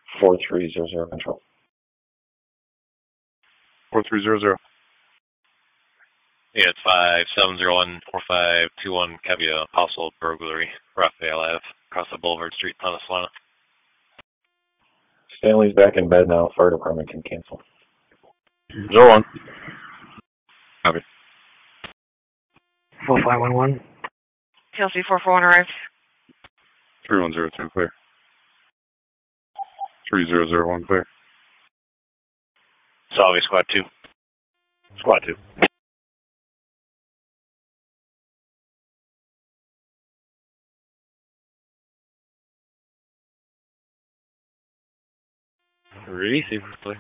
4300 control. 4300. Yeah, it's 5701-4521, Kevia, possible burglary, Raphael Ave, across the Boulevard Street, Town of Solana. Stanley's back in bed now. Fire department can cancel. 01. Copy. 4511. TLC 441 arrived. 3102 clear. 3001 clear. Salve, Squad 2. Squad 2. Receive, clear.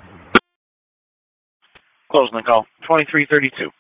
Closing the call. 2332.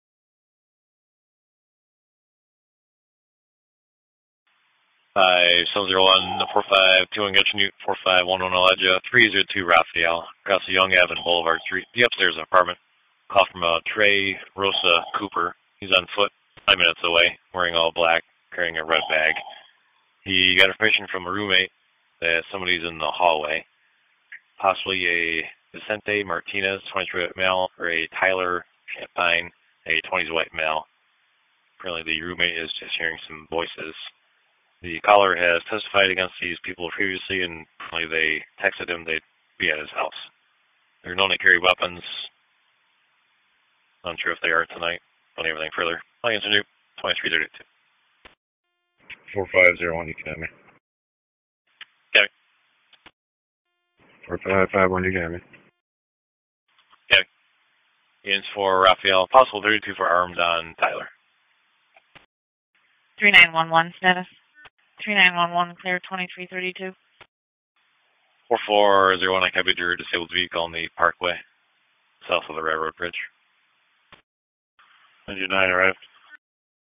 5701-4521, get your 4511 Elijah, 302 Raphael, across the Young Avenue Boulevard Street, the upstairs apartment. Call from Trey Rosa Cooper. He's on foot, 5 minutes away, wearing all black, carrying a red bag. He got information from a roommate that somebody's in the hallway, possibly a Vicente Martinez, 23 white male, or a Tyler Champagne, a 20s white male. Apparently the roommate is just hearing some voices. The caller has testified against these people previously, and apparently they texted him they'd be at his house. They're known to carry weapons. Unsure if they are tonight. Don't have anything further. I'll answer you. 2332. 4501, you can have me. Okay. 4551, you can have me. Okay. Ian's for Raphael. Possible 32 for armed on Tyler. 3911 status. 3911 clear 2332. 4401, I copied your disabled vehicle on the Parkway, south of the railroad bridge. 99 arrived.